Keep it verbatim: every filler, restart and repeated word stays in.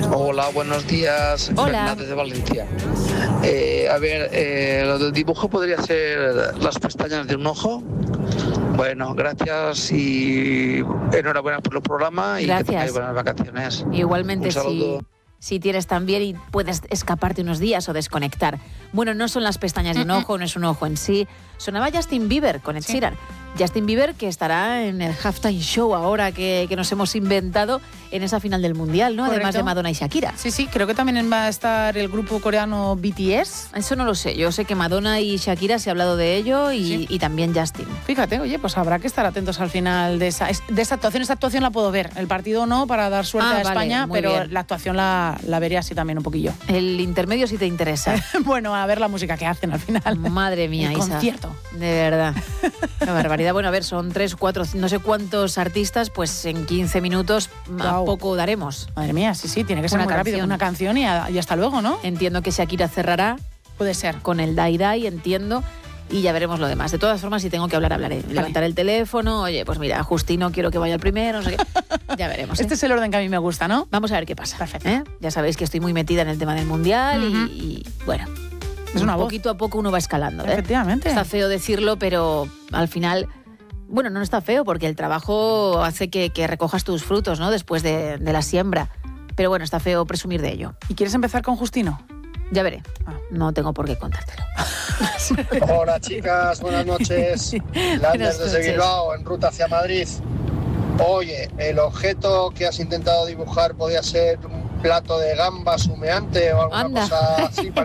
Hola, buenos días. Hola. Fernández de Valencia. Eh, a ver, eh, lo del dibujo podría ser las pestañas de un ojo. Bueno, gracias y enhorabuena por el programa y Gracias. que tengáis buenas vacaciones. Igualmente, Un saludo. si, si tienes también y puedes escaparte unos días o desconectar. Bueno, no son las pestañas de un ojo, no es un ojo en sí. Sonaba Justin Bieber con Ed Sí. Sheeran. Justin Bieber, que estará en el halftime show ahora que, que nos hemos inventado en esa final del Mundial, ¿no? Además Correcto. de Madonna y Shakira. Sí, sí, creo que también va a estar el grupo coreano B T S. Eso no lo sé. Yo sé que Madonna y Shakira se ha hablado de ello y, Sí. y también Justin. Fíjate, oye, pues habrá que estar atentos al final de esa, es- de esa actuación. Esta actuación la puedo ver, el partido no, para dar suerte Ah, a vale, España, muy pero bien. la actuación la, la veré así también un poquillo. El intermedio sí te interesa. Bueno, a ver la música que hacen al final. Madre mía, El Isa. concierto. De verdad. Qué barbaridad. Bueno, a ver, son tres, cuatro, no sé cuántos artistas, pues en quince minutos a Guau. poco daremos. Madre mía, sí, sí, tiene que ser Una muy rápido. canción. Una canción y, a- y hasta luego, ¿no? Entiendo que Shakira cerrará Puede ser. con el Dai Dai, entiendo, y ya veremos lo demás. De todas formas, si tengo que hablar, hablaré. Levantar el teléfono, oye, pues mira, Justino, quiero que vaya el primero, no sé qué. Ya veremos. ¿eh? Este es el orden que a mí me gusta, ¿no? Vamos a ver qué pasa. Perfecto. ¿eh? Ya sabéis que estoy muy metida en el tema del Mundial Ujú. y, y, bueno, Es una voz. poquito a poco uno va escalando. ¿eh? Efectivamente. Está feo decirlo, pero al final, bueno, no está feo porque el trabajo hace que, que recojas tus frutos, ¿no? Después de, de la siembra. Pero bueno, está feo presumir de ello. ¿Y quieres empezar con Justino? Ya veré. Ah. No tengo por qué contártelo. Hola chicas, buenas noches. Lander Buenas desde noches. Bilbao, en ruta hacia Madrid. Oye, el objeto que has intentado dibujar podía ser un plato de gambas humeante o alguna Anda. cosa así.